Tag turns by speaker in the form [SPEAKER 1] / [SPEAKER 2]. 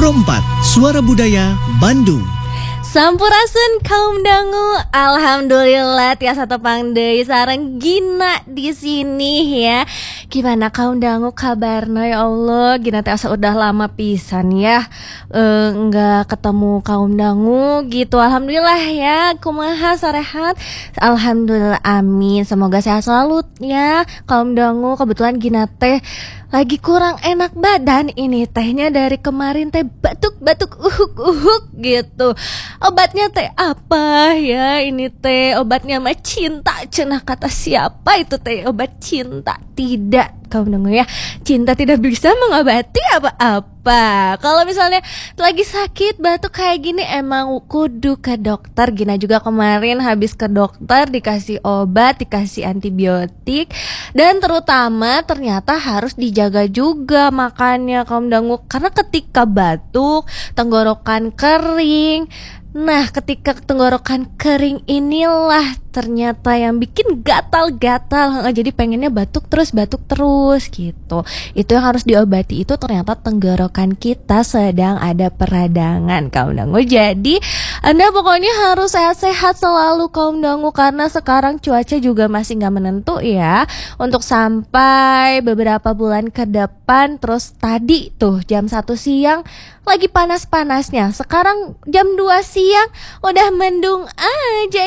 [SPEAKER 1] Pro 4 Suara Budaya Bandung.
[SPEAKER 2] Sampurasun kaum dangu, alhamdulillah tiasa tepang deui sareng Gina di sini ya. Gimana kaum dangu kabarna ya Allah? Gina teh asa udah lama pisan ya enggak ketemu kaum dangu gitu. Alhamdulillah ya, kumaha sarehat? Alhamdulillah, amin. Semoga sehat selalu ya kaum dangu. Kebetulan Gina teh lagi kurang enak badan ini tehnya dari kemarin teh batuk-batuk uhuk-uhuk gitu. Obatnya teh apa ya? Ini teh obatnya mah cinta, cenah kata siapa itu teh obat cinta? Tidak, kamu dengar ya, cinta tidak bisa mengobati apa-apa. Kalau misalnya lagi sakit batuk kayak gini emang kudu ke dokter. Gina juga kemarin habis ke dokter dikasih obat, dikasih antibiotik, dan terutama ternyata harus dijaga juga makannya kaum dangu, karena ketika batuk tenggorokan kering. Nah, ketika tenggorokan kering inilah ternyata yang bikin gatal-gatal. Jadi pengennya batuk terus gitu. Itu yang harus diobati, itu ternyata tenggorokan kita sedang ada peradangan kaum dangu. Jadi Anda pokoknya harus sehat-sehat selalu kaum dangu, karena sekarang cuaca juga masih gak menentu ya. Untuk sampai beberapa bulan ke depan. Terus tadi tuh jam 1 siang lagi panas-panasnya, sekarang jam 2 siang udah mendung aja